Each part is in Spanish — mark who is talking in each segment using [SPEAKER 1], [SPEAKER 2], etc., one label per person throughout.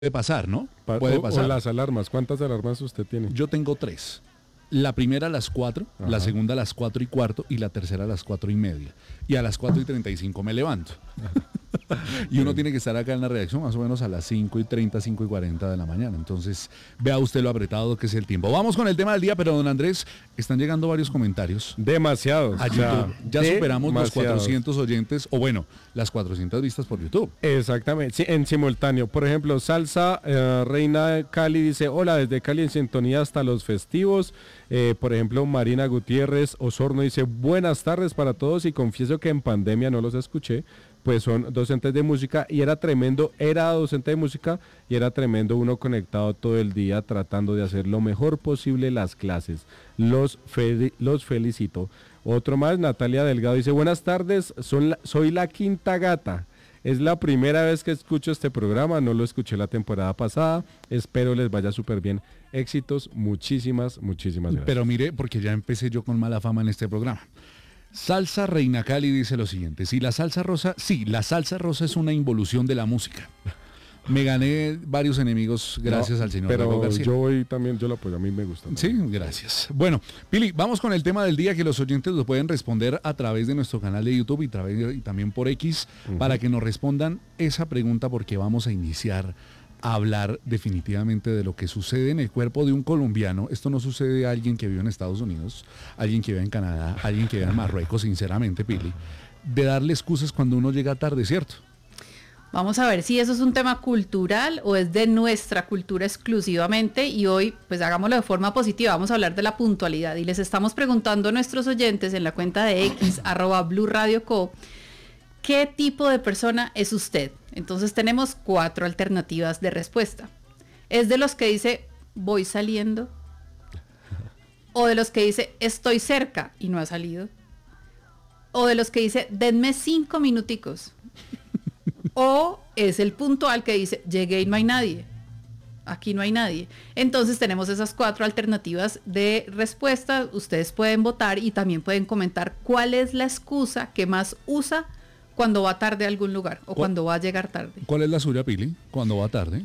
[SPEAKER 1] Puede pasar, ¿no? Puede
[SPEAKER 2] O
[SPEAKER 1] pasar.
[SPEAKER 2] las alarmas, ¿cuántas alarmas usted tiene?
[SPEAKER 1] Yo tengo 3. La primera a las 4, la
[SPEAKER 2] Ajá.
[SPEAKER 1] segunda a las 4:15 y la tercera a las 4:30. Y a las 4:35 me levanto. Y uno tiene que estar acá en la redacción más o menos a las 5:30, 5:40 de la mañana. Entonces, vea usted lo apretado que es el tiempo. Vamos con el tema del día, pero don Andrés, están llegando varios comentarios
[SPEAKER 2] Demasiados.
[SPEAKER 1] a
[SPEAKER 2] o sea,
[SPEAKER 1] YouTube. Ya superamos los
[SPEAKER 2] demasiados.
[SPEAKER 1] 400 oyentes, o bueno, las 400 vistas por YouTube.
[SPEAKER 2] Exactamente, sí, en simultáneo. Por ejemplo, Salsa Reina de Cali dice, hola, desde Cali en sintonía hasta los festivos. Por ejemplo, Marina Gutiérrez Osorno dice, buenas tardes para todos y confieso que en pandemia no los escuché, pues son docentes de música y era docente de música y era tremendo uno conectado todo el día tratando de hacer lo mejor posible las clases. Los felicito. Otro más, Natalia Delgado dice, buenas tardes, soy la quinta gata. Es la primera vez que escucho este programa, no lo escuché la temporada pasada, espero les vaya súper bien. Éxitos, muchísimas gracias.
[SPEAKER 1] Pero mire, porque ya empecé yo con mala fama en este programa. Salsa Reina Cali dice lo siguiente, la salsa rosa es una involución de la música. Me gané varios enemigos gracias al señor Diego
[SPEAKER 2] Pero
[SPEAKER 1] García.
[SPEAKER 2] yo también, yo lo apoyo, a mí me gusta.
[SPEAKER 1] Sí, gracias. Bueno, Pili, vamos con el tema del día que los oyentes lo pueden responder a través de nuestro canal de YouTube y también por X, para que nos respondan esa pregunta porque vamos a iniciar a hablar definitivamente de lo que sucede en el cuerpo de un colombiano. Esto no sucede a alguien que vive en Estados Unidos, alguien que vive en Canadá, alguien que vive en Marruecos, sinceramente, Pili, de darle excusas cuando uno llega tarde, ¿cierto?
[SPEAKER 3] Vamos a ver si eso es un tema cultural o es de nuestra cultura exclusivamente y hoy pues hagámoslo de forma positiva, vamos a hablar de la puntualidad y les estamos preguntando a nuestros oyentes en la cuenta de X @BluRadioCo ¿qué tipo de persona es usted? Entonces tenemos 4 alternativas de respuesta. ¿Es de los que dice voy saliendo? ¿O de los que dice estoy cerca y no ha salido? ¿O de los que dice denme 5 minuticos? ¿O es el puntual que dice llegué y no hay nadie? Aquí no hay nadie. Entonces tenemos esas 4 alternativas de respuesta. Ustedes pueden votar y también pueden comentar cuál es la excusa que más usa cuando va tarde a algún lugar o cuando va a llegar tarde.
[SPEAKER 1] ¿Cuál es la suya, Pili, cuando va tarde?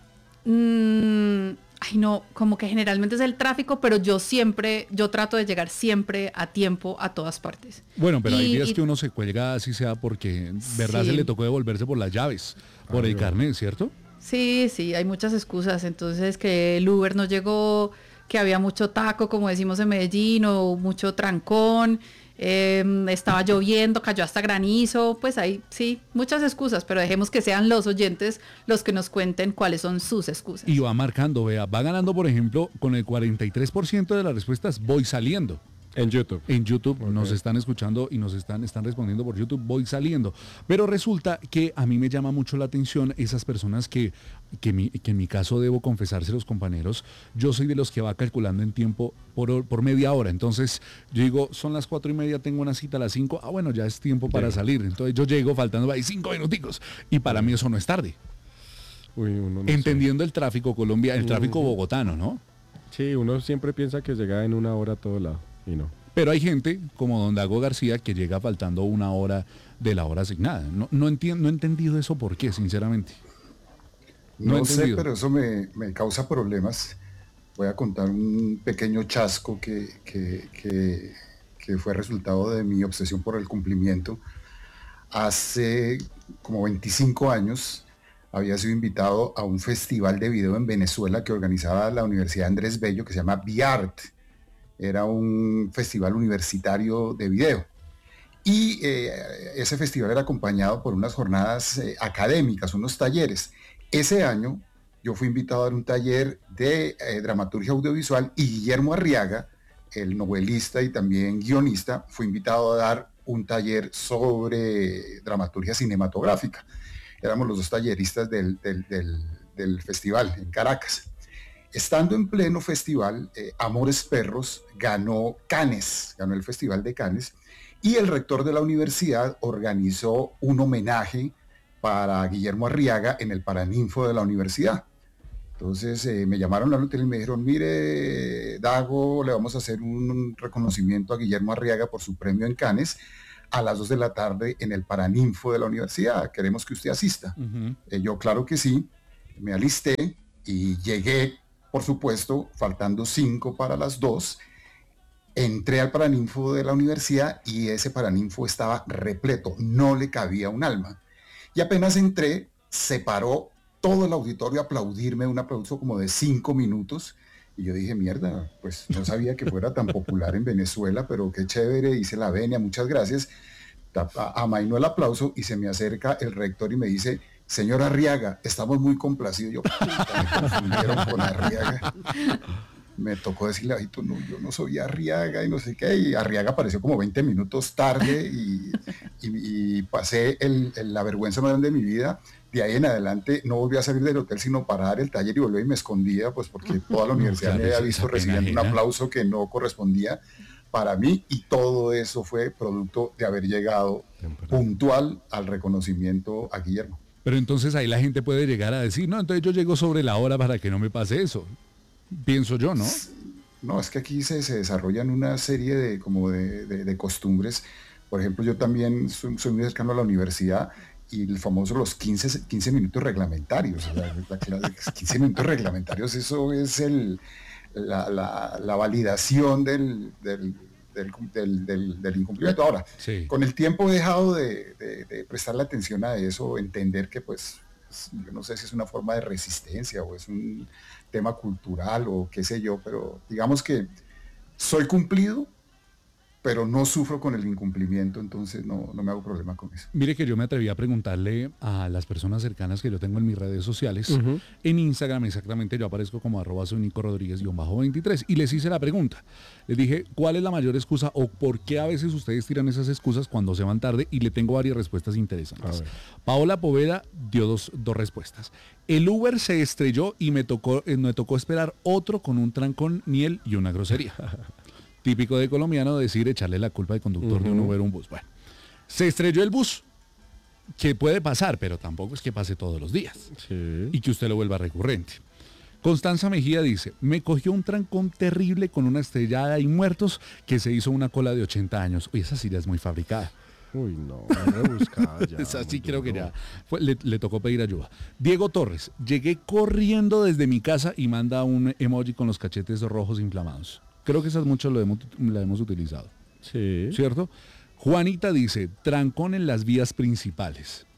[SPEAKER 3] Ay no, como que generalmente es el tráfico, pero yo trato de llegar siempre a tiempo a todas partes.
[SPEAKER 1] Bueno, pero hay días que uno se cuelga así sea porque, ¿verdad?
[SPEAKER 3] Sí.
[SPEAKER 1] Se le tocó devolverse por las llaves, por el carnet, ¿cierto?
[SPEAKER 3] Sí, hay muchas excusas. Entonces que el Uber no llegó, que había mucho taco, como decimos en Medellín, o mucho trancón, estaba lloviendo, cayó hasta granizo, pues hay, sí, muchas excusas, pero dejemos que sean los oyentes los que nos cuenten cuáles son sus excusas.
[SPEAKER 1] Y va marcando, vea, va ganando, por ejemplo, con el 43% de las respuestas, voy saliendo.
[SPEAKER 2] En YouTube.
[SPEAKER 1] En YouTube
[SPEAKER 2] Okay.
[SPEAKER 1] nos están escuchando y nos están respondiendo por YouTube, voy saliendo. Pero resulta que a mí me llama mucho la atención esas personas que en mi caso debo confesarse los compañeros, yo soy de los que va calculando en tiempo por media hora. Entonces yo digo, son las 4:30, tengo una cita a las 5, bueno, ya es tiempo para salir. Entonces yo llego faltando ahí 5 minuticos y para mí eso no es tarde.
[SPEAKER 2] Uy, uno no
[SPEAKER 1] Entendiendo el tráfico el tráfico bogotano, ¿no?
[SPEAKER 2] Sí, uno siempre piensa que llega en una hora a todo lado y no.
[SPEAKER 1] Pero hay gente como don Dago García que llega faltando una hora de la hora asignada. No he entendido eso por qué, sinceramente.
[SPEAKER 4] No sé, pero eso me causa problemas. Voy a contar un pequeño chasco que fue resultado de mi obsesión por el cumplimiento. Hace como 25 años había sido invitado a un festival de video en Venezuela que organizaba la Universidad Andrés Bello, que se llama ViArt. Era un festival universitario de video. Y ese festival era acompañado por unas jornadas académicas, unos talleres. Ese año yo fui invitado a dar un taller de dramaturgia audiovisual y Guillermo Arriaga, el novelista y también guionista, fue invitado a dar un taller sobre dramaturgia cinematográfica. Éramos los 2 talleristas del festival en Caracas. Estando en pleno festival, Amores Perros ganó el Festival de Cannes, y el rector de la universidad organizó un homenaje para Guillermo Arriaga en el Paraninfo de la universidad. Entonces me llamaron al hotel y me dijeron, mire, Dago, le vamos a hacer un reconocimiento a Guillermo Arriaga por su premio en Cannes a las 2 de la tarde en el Paraninfo de la universidad. Queremos que usted asista. Yo, claro que sí. me alisté y llegué, por supuesto, faltando 5 para las 2. Entré al Paraninfo de la universidad y ese Paraninfo estaba repleto, no le cabía un alma. Y apenas entré, se paró todo el auditorio a aplaudirme, un aplauso como de 5 minutos. Y yo dije, mierda, pues no sabía que fuera tan popular en Venezuela, pero qué chévere, hice la venia, muchas gracias. Amainó el aplauso y se me acerca el rector y me dice, señor Arriaga, estamos muy complacidos. Yo, puta, me confundieron con Arriaga. Me tocó decirle, ay, tú no, yo no soy Arriaga y no sé qué, y Arriaga apareció como 20 minutos tarde y pasé la vergüenza más grande de mi vida. De ahí en adelante no volví a salir del hotel sino para dar el taller y volví y me escondía, pues porque toda la universidad me había visto recibiendo un aplauso que no correspondía para mí, y todo eso fue producto de haber llegado puntual al reconocimiento a Guillermo.
[SPEAKER 1] Pero entonces ahí la gente puede llegar a decir, no, entonces yo llego sobre la hora para que no me pase eso. Pienso yo, ¿no?
[SPEAKER 4] No, es que aquí se desarrollan una serie de costumbres. Por ejemplo, yo también soy muy cercano a la universidad y el famoso los 15 minutos reglamentarios. O sea, 15 minutos reglamentarios, eso es la validación del incumplimiento. Ahora, sí, con el tiempo he dejado de prestarle atención a eso, entender que pues yo no sé si es una forma de resistencia o es un tema cultural o qué sé yo, pero digamos que soy cumplido, pero no sufro con el incumplimiento, entonces no me hago problema con eso.
[SPEAKER 1] Mire que yo me atreví a preguntarle a las personas cercanas que yo tengo en mis redes sociales, en Instagram exactamente, yo aparezco como @soynicorodríguez_23 y les hice la pregunta. Les dije, ¿cuál es la mayor excusa o por qué a veces ustedes tiran esas excusas cuando se van tarde? Y le tengo varias respuestas interesantes. Paola Poveda dio dos respuestas. El Uber se estrelló y me tocó esperar otro con un trancón, miel y una grosería. Típico de colombiano decir echarle la culpa al conductor de un Uber o un bus. Bueno, se estrelló el bus, que puede pasar, pero tampoco es que pase todos los días. Sí. Y que usted lo vuelva recurrente. Constanza Mejía dice, me cogió un trancón terrible con una estrellada y muertos que se hizo una cola de 80 años. Uy, esa sí ya es muy fabricada.
[SPEAKER 2] Uy, no, rebuscada ya.
[SPEAKER 1] Esa sí creo que ya le tocó pedir ayuda. Diego Torres, llegué corriendo desde mi casa y manda un emoji con los cachetes rojos inflamados. Creo que esas muchas la hemos utilizado.
[SPEAKER 2] Sí.
[SPEAKER 1] ¿Cierto? Juanita dice, trancón en las vías principales.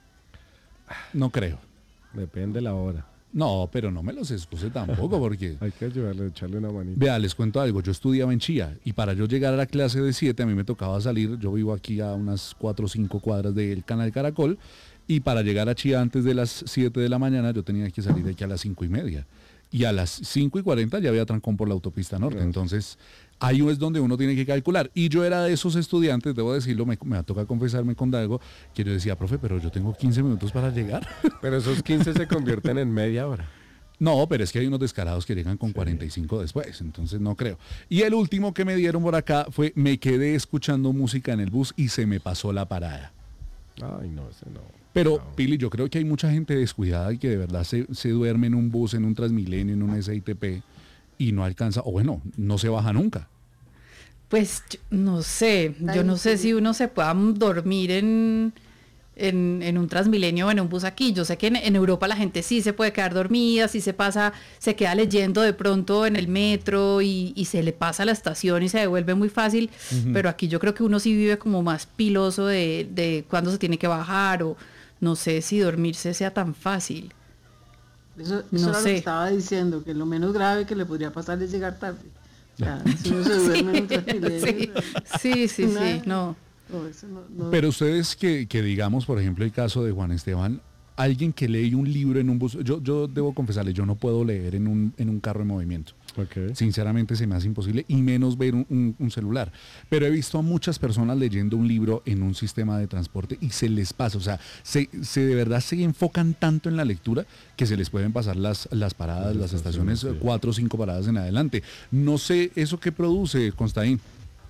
[SPEAKER 1] No creo.
[SPEAKER 2] Depende la hora.
[SPEAKER 1] No, pero no me los excuse tampoco porque...
[SPEAKER 2] Hay que ayudarle, echarle una manita.
[SPEAKER 1] Vea, les cuento algo. Yo estudiaba en Chía y para yo llegar a la clase de 7 a mí me tocaba salir. Yo vivo aquí a unas 4 o 5 cuadras del Canal Caracol y para llegar a Chía antes de las 7 de la mañana yo tenía que salir de aquí a las 5:30. Y a las 5:40 ya había trancón por la autopista norte. Entonces, ahí es donde uno tiene que calcular. Y yo era de esos estudiantes, debo decirlo, me toca confesarme con algo, que yo decía, profe, pero yo tengo 15 minutos para llegar.
[SPEAKER 2] Pero esos 15 se convierten en media hora.
[SPEAKER 1] No, pero es que hay unos descarados que llegan con 45 después, entonces no creo. Y el último que me dieron por acá fue, me quedé escuchando música en el bus y se me pasó la parada.
[SPEAKER 2] Ay, no, ese no.
[SPEAKER 1] Pero, Pili, yo creo que hay mucha gente descuidada y que de verdad se duerme en un bus, en un Transmilenio, en un SITP y no alcanza, o bueno, no se baja nunca.
[SPEAKER 3] Pues no sé, yo no sé si uno se pueda dormir en un Transmilenio o en un bus aquí. Yo sé que en Europa la gente sí se puede quedar dormida, sí se queda leyendo de pronto en el metro y se le pasa la estación y se devuelve muy fácil, pero aquí yo creo que uno sí vive como más piloso de cuándo se tiene que bajar o no sé si dormirse sea tan fácil.
[SPEAKER 5] Eso era lo que estaba diciendo, que lo menos grave que le podría pasar es llegar tarde. O sea, si uno se duerme en un Transmilenio.
[SPEAKER 3] Sí, no.
[SPEAKER 5] No.
[SPEAKER 1] Pero ustedes que digamos, por ejemplo, el caso de Juan Esteban, alguien que lee un libro en un bus, yo debo confesarle, yo no puedo leer en un carro en movimiento.
[SPEAKER 2] Okay.
[SPEAKER 1] Sinceramente se me hace imposible y menos ver un celular. Pero he visto a muchas personas leyendo un libro en un sistema de transporte y se les pasa, o sea, de verdad se enfocan tanto en la lectura que se les pueden pasar las paradas, las estaciones, sí. 4 o 5 paradas en adelante. No sé eso qué produce, Constaín.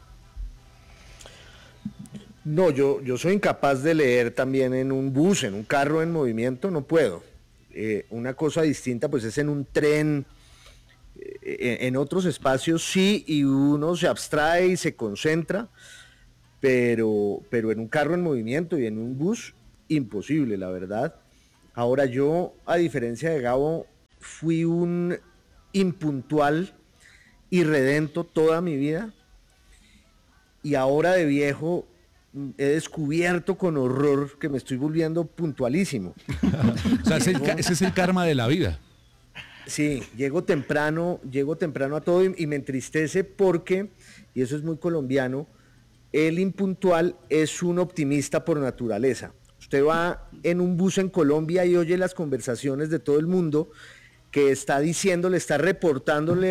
[SPEAKER 6] No, yo soy incapaz de leer también en un bus, en un carro en movimiento, no puedo. Una cosa distinta pues es en un tren, en otros espacios sí, y uno se abstrae y se concentra, pero en un carro en movimiento y en un bus, imposible, la verdad. Ahora yo, a diferencia de Gabo, fui un impuntual irredento toda mi vida, y ahora de viejo he descubierto con horror que me estoy volviendo puntualísimo.
[SPEAKER 1] O sea, ese es el karma de la vida.
[SPEAKER 6] Sí, llego temprano a todo y me entristece porque, y eso es muy colombiano, el impuntual es un optimista por naturaleza. Usted va en un bus en Colombia y oye las conversaciones de todo el mundo que está diciéndole, está reportándole